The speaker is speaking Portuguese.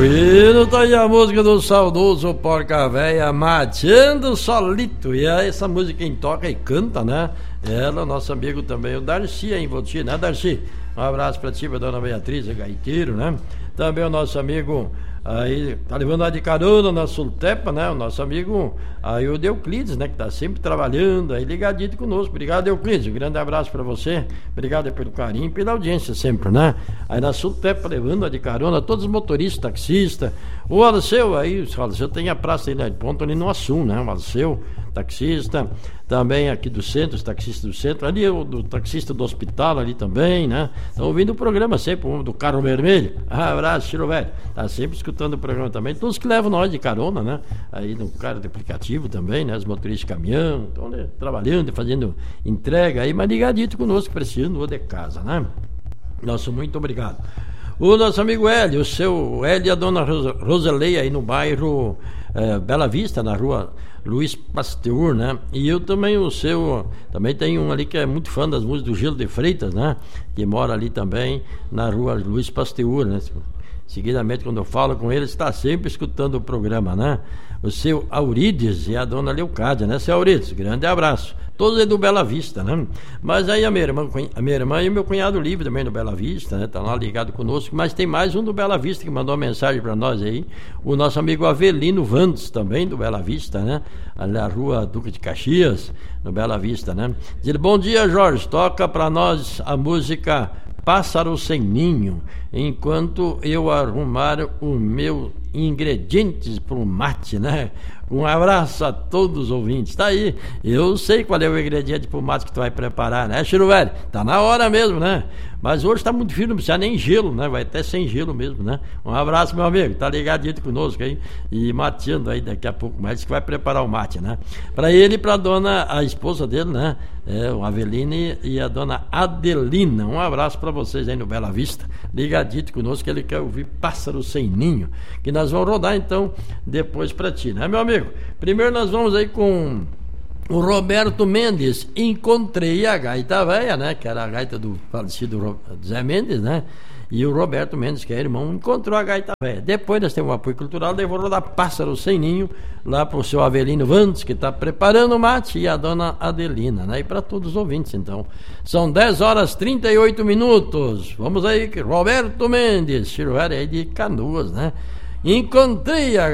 Bueno, tá aí a música do saudoso Porca Véia, Mateando Solito. E é essa música quem toca e canta, né? Ela, nosso amigo também, o Darcy, em Voti, né, Darcy? Um abraço pra ti, pra dona Beatriz, é gaiteiro, né? Também o nosso amigo aí, tá levando lá de carona na Sultepa, né? O nosso amigo aí, o Deuclides, né? Que tá sempre trabalhando aí, ligadinho conosco. Obrigado, Deuclides, um grande abraço pra você. Obrigado pelo carinho e pela audiência sempre, né? Aí na Sultepa, levando lá de carona todos os motoristas, taxistas. O Alceu aí, o Alceu tem a praça aí, né? De ponto ali no Assum, né? O Alceu, taxista. Também aqui do centro, os taxistas do centro, ali o do taxista do hospital ali também, né? Estão ouvindo o programa sempre, o do carro vermelho. Abraço, Chiro Velho. Tá sempre escutando o programa também. Todos que levam nós de carona, né? Aí no cara de aplicativo também, né? Os motoristas de caminhão, estão, né? Trabalhando, fazendo entrega aí, mas ligadito conosco, precisando de casa, né? Nosso muito obrigado. O nosso amigo Hélio, o seu Hélio e a dona Roseleia aí no bairro Bela Vista, na rua Luiz Pasteur, né? E eu também, o seu, também tem um ali que é muito fã das músicas do Gelo de Freitas, né? Que mora ali também na rua Luiz Pasteur, né? Seguidamente, quando eu falo com ele, está sempre escutando o programa, né? O seu Aurides e a dona Leocádia, né? Seu Aurides, grande abraço. Todos é do Bela Vista, né? Mas aí a minha irmã e o meu cunhado Livre também do Bela Vista, né? Tá lá ligado conosco. Mas tem mais um do Bela Vista que mandou uma mensagem para nós aí. O nosso amigo Avelino Vandes, também do Bela Vista, né? Ali na rua Duque de Caxias, no Bela Vista, né? Diz: bom dia, Jorge. Toca para nós a música Pássaro Sem Ninho, enquanto eu arrumar o meu ingredientes pro mate, né? Um abraço a todos os ouvintes. Tá aí, eu sei qual é o ingrediente pro mate que tu vai preparar, né, Chiro Velho? Tá na hora mesmo, né? Mas hoje tá muito frio, não precisa nem gelo, né? Vai até sem gelo mesmo, né? Um abraço, meu amigo, tá ligadinho conosco aí e mateando aí daqui a pouco mais, que vai preparar o mate, né? Pra ele e pra dona, a esposa dele, né? O Aveline e a dona Adelina. Um abraço pra vocês aí no Bela Vista, ligadinho conosco, que ele quer ouvir Pássaro Sem Ninho, que nós vamos rodar então depois pra ti, né, meu amigo? Primeiro nós vamos aí com o Roberto Mendes, Encontrei a Gaita Véia, né? Que era a gaita do falecido Zé Mendes, né? E o Roberto Mendes, que é irmão, encontrou a Gaita Véia. Depois nós temos um apoio cultural, daí vou rodar Pássaro Sem Ninho, lá pro seu Avelino Vandes, que está preparando o mate, e a dona Adelina, né? E para todos os ouvintes, então. São 10h38. Vamos aí, Roberto Mendes, Chiro Velho aí de Canoas, né? Encontrei a